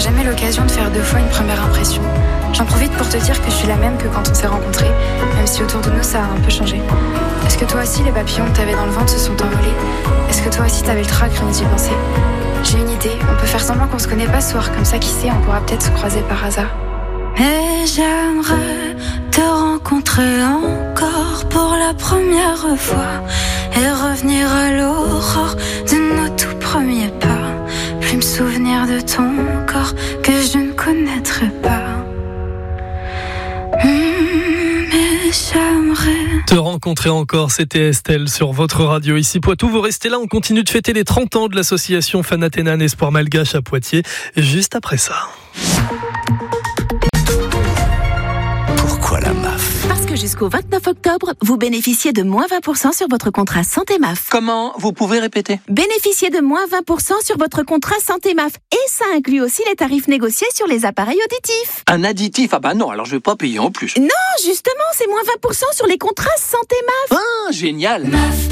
jamais l'occasion de faire 2 fois une première impression. J'en profite pour te dire que je suis la même que quand on s'est rencontrés, même si autour de nous ça a un peu changé. Est-ce que toi aussi les papillons que t'avais dans le ventre se sont envolés? Est-ce que toi aussi t'avais le trac rien d'y penser? J'ai une idée, on peut faire semblant qu'on se connaît pas ce soir, comme ça qui sait, on pourra peut-être se croiser par hasard. Et j'aimerais te rencontrer encore pour la première fois et revenir à l'aurore de nos tout premiers pas. Plus me souvenir de ton corps que je ne connaîtrai pas. Mais j'aimerais te rencontrer encore, c'était Estelle sur votre radio ici Poitou. Vous restez là, on continue de fêter les 30 ans de l'association Fanathénane Espoir Malgache à Poitiers, juste après ça. Pourquoi la MAF? Parce que jusqu'au 29 octobre, vous bénéficiez de moins 20% sur votre contrat Santé MAF. Comment? Vous pouvez répéter? Bénéficiez de moins 20% sur votre contrat Santé MAF. Et ça inclut aussi les tarifs négociés sur les appareils auditifs. Un additif? Ah bah non, alors je vais pas payer en plus. Non, justement, c'est moins 20% sur les contrats Santé MAF. Ah, génial!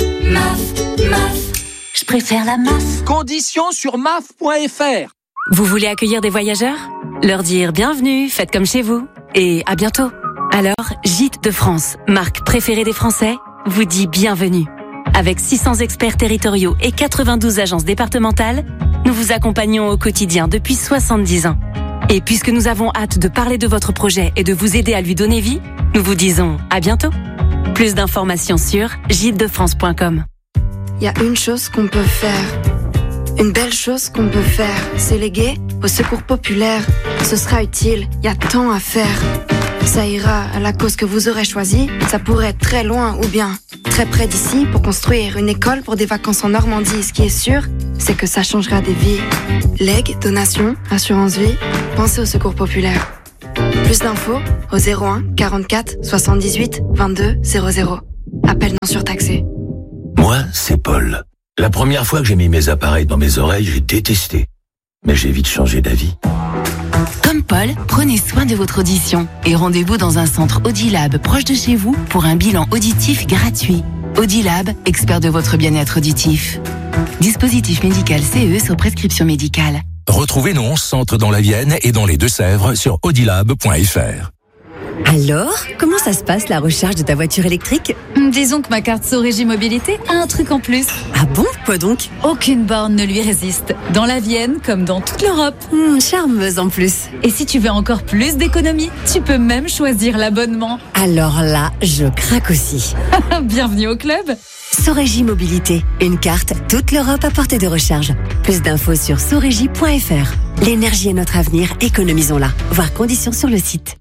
MAF. Je préfère la MAF. Conditions sur maf.fr. Vous voulez accueillir des voyageurs? Leur dire bienvenue, faites comme chez vous. Et à bientôt. Alors, Gîtes de France, marque préférée des Français, vous dit bienvenue. Avec 600 experts territoriaux et 92 agences départementales, nous vous accompagnons au quotidien depuis 70 ans. Et puisque nous avons hâte de parler de votre projet et de vous aider à lui donner vie, nous vous disons à bientôt. Plus d'informations sur gîtesdefrance.com. Il y a une chose qu'on peut faire, une belle chose qu'on peut faire, c'est léguer au secours populaire. Ce sera utile, il y a tant à faire. Ça ira à la cause que vous aurez choisie, ça pourrait être très loin ou bien très près d'ici pour construire une école pour des vacances en Normandie. Ce qui est sûr, c'est que ça changera des vies. Legs, donations, assurance vie, pensez au secours populaire. Plus d'infos au 01 44 78 22 00. Appel non surtaxé. Moi, c'est Paul. La première fois que j'ai mis mes appareils dans mes oreilles, j'ai détesté. Mais j'ai vite changé d'avis. Comme Paul, prenez soin de votre audition et rendez-vous dans un centre Audilab proche de chez vous pour un bilan auditif gratuit. Audilab, expert de votre bien-être auditif. Dispositif médical CE sur prescription médicale. Retrouvez nos 11 centres dans la Vienne et dans les Deux-Sèvres sur audilab.fr. Alors, comment ça se passe la recharge de ta voiture électrique? Disons que ma carte Sorégie Mobilité a un truc en plus. Ah bon? Quoi donc? Aucune borne ne lui résiste. Dans la Vienne, comme dans toute l'Europe. Charmeuse en plus. Et si tu veux encore plus d'économie, tu peux même choisir l'abonnement. Alors là, je craque aussi. Bienvenue au club. Sorégie Mobilité, une carte toute l'Europe à portée de recharge. Plus d'infos sur sorégie.fr. L'énergie est notre avenir, économisons-la. Voir conditions sur le site.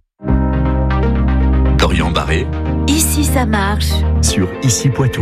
Dorian Barré, Ici, ça marche. sur Ici Poitou.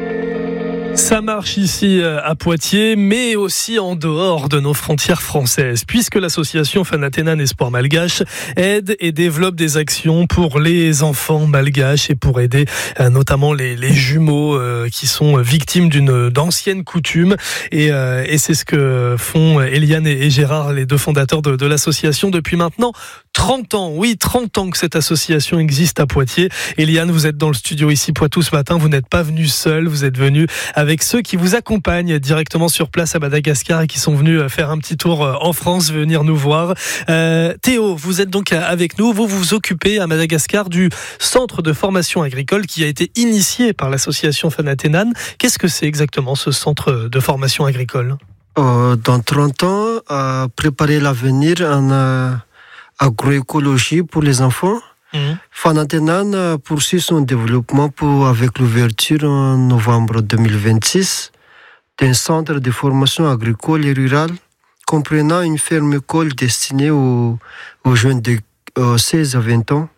Ça marche ici à Poitiers, mais aussi en dehors de nos frontières françaises, puisque l'association Fanathénane Espoir Malgache aide et développe des actions pour les enfants malgaches et pour aider notamment les jumeaux qui sont victimes d'anciennes coutumes. Et c'est ce que font Eliane et Gérard, les deux fondateurs de l'association, depuis maintenant 30 ans. Oui, 30 ans que cette association existe à Poitiers. Eliane, vous êtes dans le studio ici Poitou ce matin. Vous n'êtes pas venu seul, vous êtes venu avec ceux qui vous accompagnent directement sur place à Madagascar et qui sont venus faire un petit tour en France, venir nous voir. Théo, vous êtes donc avec nous. Vous vous occupez à Madagascar du centre de formation agricole qui a été initié par l'association Fanathénane. Qu'est-ce que c'est exactement ce centre de formation agricole? Dans 30 ans, préparer l'avenir en agroécologie pour les enfants. Fanathénane poursuit son développement avec l'ouverture en novembre 2026 d'un centre de formation agricole et rurale comprenant une ferme-école destinée aux jeunes de 16 à 20 ans.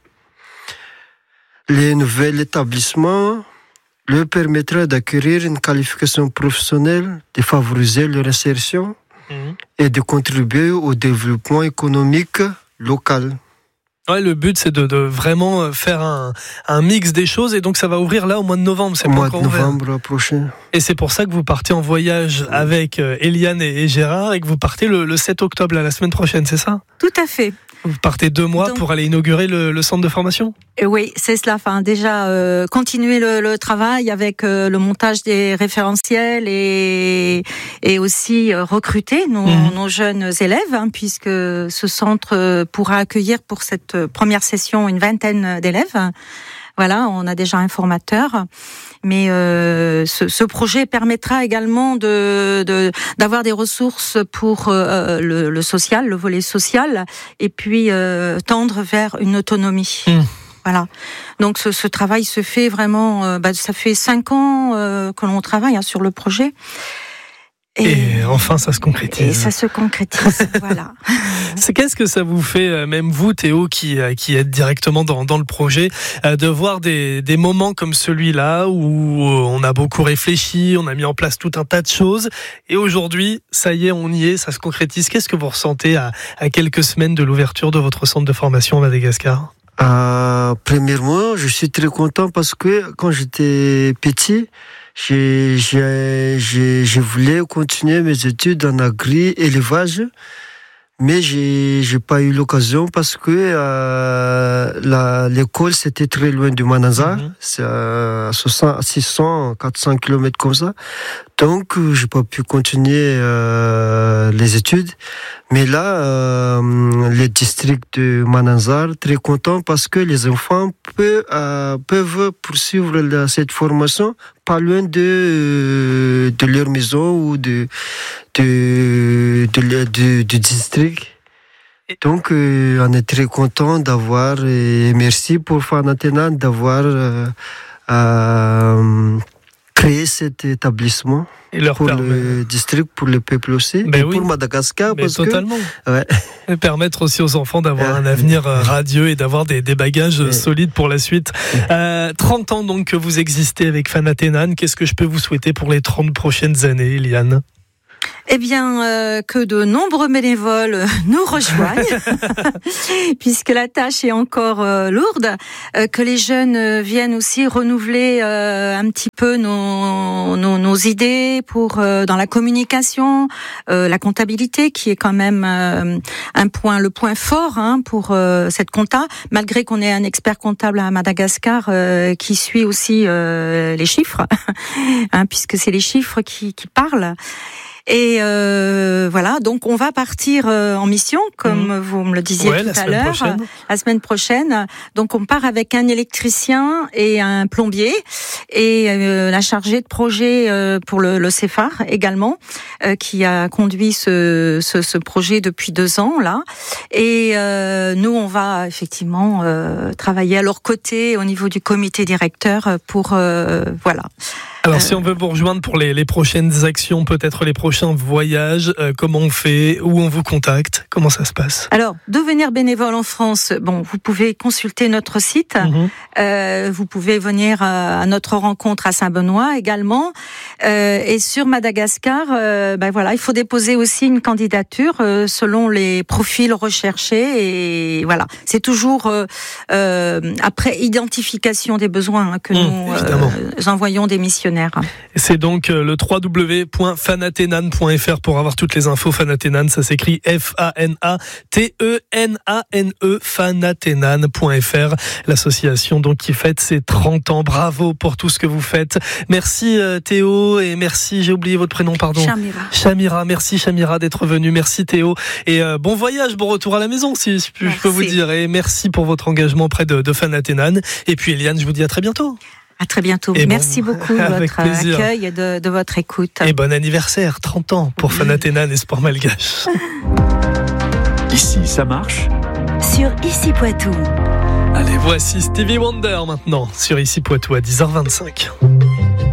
Le nouvel établissement leur permettra d'acquérir une qualification professionnelle, de favoriser leur insertion et de contribuer au développement économique local. Ouais, le but, c'est de vraiment faire un mix des choses, et donc ça va ouvrir là au mois de novembre. C'est au pas mois encore de ouvert. novembre prochain. Et c'est pour ça que vous partez en voyage avec Eliane et Gérard, et que vous partez le 7 octobre, là, la semaine prochaine, c'est ça? Tout à fait. Vous partez 2 mois pour aller inaugurer le centre de formation ? Oui, c'est cela. Enfin, déjà, continuer le travail avec le montage des référentiels et aussi recruter nos jeunes élèves, hein, puisque ce centre pourra accueillir pour cette première session une 20aine d'élèves. Voilà, on a déjà un formateur, mais ce projet permettra également d'avoir des ressources pour le social, le volet social, et puis tendre vers une autonomie. Voilà. Donc ce travail se fait vraiment. Ça fait 5 ans que l'on travaille sur le projet. Et enfin, ça se concrétise. Et ça se concrétise, voilà. Qu'est-ce que ça vous fait, même vous, Théo, qui êtes directement dans le projet, de voir des moments comme celui-là où on a beaucoup réfléchi, on a mis en place tout un tas de choses, et aujourd'hui, ça y est, on y est, ça se concrétise. Qu'est-ce que vous ressentez à quelques semaines de l'ouverture de votre centre de formation à Madagascar ? Premièrement, je suis très content parce que quand j'étais petit, je voulais continuer mes études en agri-élevage, mais j'ai pas eu l'occasion parce que l'école c'était très loin du Manazar, c'est à 600, 400 km comme ça. Donc j'ai pas pu continuer les études. Mais là, le district de Manazar, très content parce que les enfants peuvent poursuivre cette formation pas loin de leur maison ou du district. Donc, on est très content d'avoir, et merci pour Fanatenan d'avoir créé cet établissement. Et leur pour le district, pour le peuple aussi, pour Madagascar. Mais totalement. Ouais. Et permettre aussi aux enfants d'avoir un avenir radieux et d'avoir des bagages solides pour la suite. 30 ans donc que vous existez avec Fanatenan. Qu'est-ce que je peux vous souhaiter pour les 30 prochaines années, Eliane ? Eh bien, que de nombreux bénévoles nous rejoignent, puisque la tâche est encore lourde, que les jeunes viennent aussi renouveler un petit peu nos idées dans la communication, la comptabilité, qui est quand même le point fort pour cette compta, malgré qu'on ait un expert comptable à Madagascar qui suit aussi les chiffres, puisque c'est les chiffres qui parlent. Et voilà, donc on va partir en mission, comme vous me le disiez tout à l'heure, la semaine prochaine. Donc on part avec un électricien et un plombier et la chargée de projet pour le CEFAR également, qui a conduit ce projet depuis 2 ans là. Et nous, on va effectivement travailler à leur côté au niveau du comité directeur pour voilà. Alors, si on veut vous rejoindre pour les prochaines actions, peut-être les prochains voyages, comment on fait, où on vous contacte, comment ça se passe ? Alors, devenir bénévole en France, vous pouvez consulter notre site, vous pouvez venir à notre rencontre à Saint-Benoît également, et sur Madagascar, il faut déposer aussi une candidature selon les profils recherchés, et voilà, c'est toujours après identification des besoins que nous envoyons des missionnaires. C'est donc le www.fanatenan.fr pour avoir toutes les infos. Fanatenan, ça s'écrit F-A-N-A-T-E-N-A-N-E, fanatenan.fr. L'association donc qui fête ses 30 ans. Bravo pour tout ce que vous faites. Merci Théo, et merci, j'ai oublié votre prénom, pardon. Chamira, merci Chamira d'être venue. Merci Théo, et bon voyage, bon retour à la maison si je peux vous dire. Et merci pour votre engagement auprès de Fanatenan. Et puis Eliane, je vous dis à très bientôt. À très bientôt. Et merci beaucoup de votre accueil et de votre écoute. Et bon anniversaire, 30 ans pour Fanatenan et Sport Malgache. Ici, ça marche. Sur Ici Poitou. Allez, voici Stevie Wonder maintenant sur Ici Poitou à 10h25.